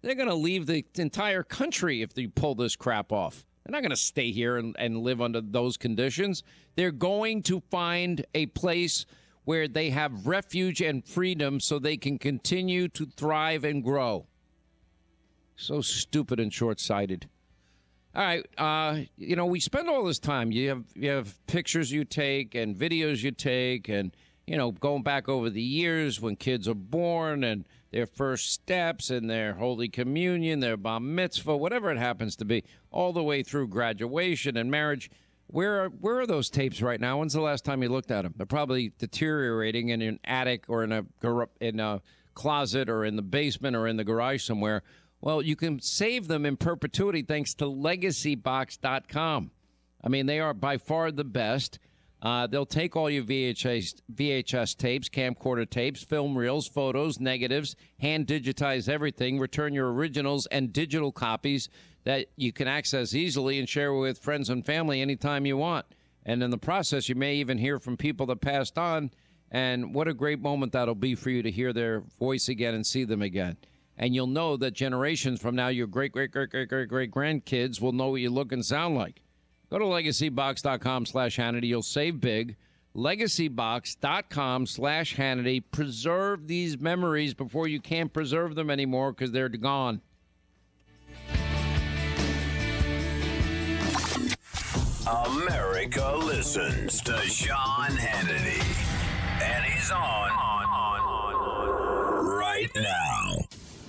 They're going to leave the entire country if they pull this crap off. They're not going to stay here and live under those conditions. They're going to find a place where they have refuge and freedom so they can continue to thrive and grow. So stupid and short-sighted. All right, we spend all this time. You have pictures you take and videos you take and, going back over the years when kids are born and their first steps and their Holy Communion, their Bar Mitzvah, whatever it happens to be, all the way through graduation and marriage. Where are those tapes right now? When's the last time you looked at them? They're probably deteriorating in an attic or in a closet or in the basement or in the garage somewhere. Well, you can save them in perpetuity thanks to LegacyBox.com. I mean, they are by far the best. They'll take all your VHS tapes, camcorder tapes, film reels, photos, negatives, hand digitize everything, return your originals and digital copies that you can access easily and share with friends and family anytime you want. And in the process, you may even hear from people that passed on. And what a great moment that'll be for you to hear their voice again and see them again. And you'll know that generations from now, your great-great-great-great-great-grandkids will know what you look and sound like. Go to LegacyBox.com/Hannity. You'll save big. LegacyBox.com/Hannity. Preserve these memories before you can't preserve them anymore because they're gone. America listens to Sean Hannity. And he's on right now.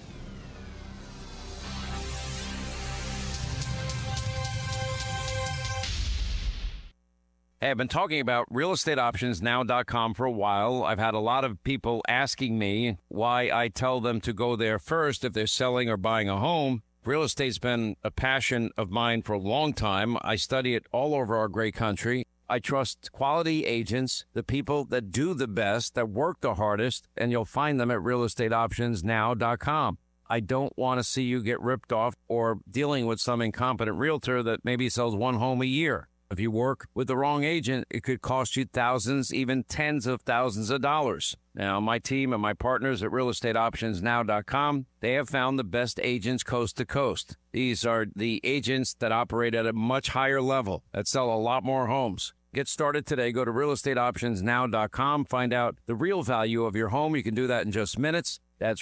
Hey, I've been talking about realestateoptionsnow.com for a while. I've had a lot of people asking me why I tell them to go there first if they're selling or buying a home. Real estate's been a passion of mine for a long time. I study it all over our great country. I trust quality agents, the people that do the best, that work the hardest, and you'll find them at realestateoptionsnow.com. I don't want to see you get ripped off or dealing with some incompetent realtor that maybe sells one home a year. If you work with the wrong agent, it could cost you thousands, even tens of thousands of dollars. Now, my team and my partners at realestateoptionsnow.com, they have found the best agents coast to coast. These are the agents that operate at a much higher level, that sell a lot more homes. Get started today. Go to realestateoptionsnow.com. Find out the real value of your home. You can do that in just minutes. That's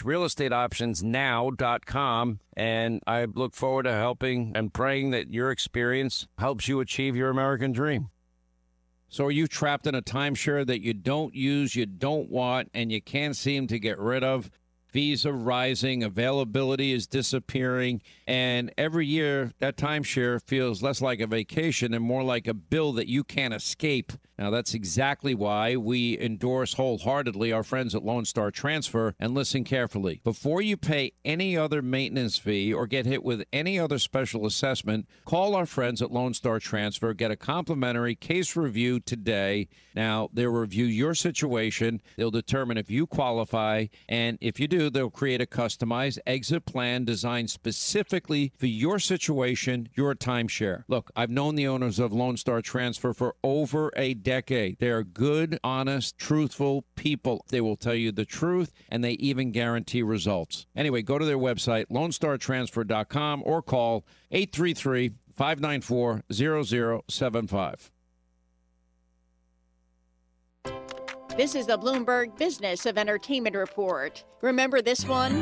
realestateoptionsnow.com. And I look forward to helping and praying that your experience helps you achieve your American dream. So are you trapped in a timeshare that you don't use, you don't want, and you can't seem to get rid of? Fees are rising, availability is disappearing, and every year that timeshare feels less like a vacation and more like a bill that you can't escape. Now, that's exactly why we endorse wholeheartedly our friends at Lone Star Transfer. And listen carefully. Before you pay any other maintenance fee or get hit with any other special assessment, call our friends at Lone Star Transfer. Get a complimentary case review today. Now, they'll review your situation. They'll determine if you qualify. And if you do, they'll create a customized exit plan designed specifically for your situation, your timeshare. Look, I've known the owners of Lone Star Transfer for over a decade. They are good, honest, truthful people. They will tell you the truth, and they even guarantee results. Anyway, go to their website, LoneStarTransfer.com, or call 833-594-0075. This is the Bloomberg Business of Entertainment Report. Remember this one?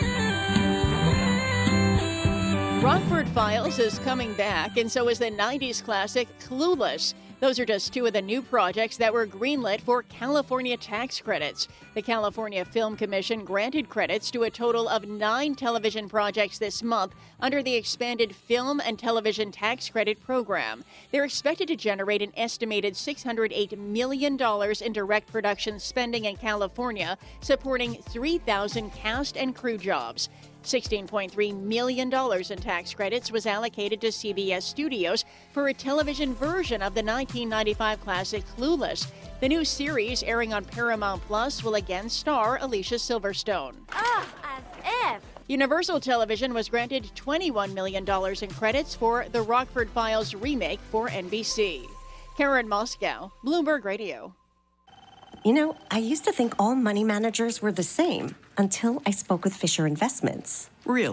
Rockford Files is coming back, and so is the 90s classic Clueless. Those are just two of the new projects that were greenlit for California tax credits. The California Film Commission granted credits to a total of 9 television projects this month under the expanded Film and Television Tax Credit Program. They're expected to generate an estimated $608 million in direct production spending in California, supporting 3,000 cast and crew jobs. $16.3 million in tax credits was allocated to CBS Studios for a television version of the 1995 classic Clueless. The new series, airing on Paramount Plus, will again star Alicia Silverstone. As if. Universal Television was granted $21 million in credits for the Rockford Files remake for NBC. Karen Moscow, Bloomberg Radio. You know, I used to think all money managers were the same until I spoke with Fisher Investments. Really?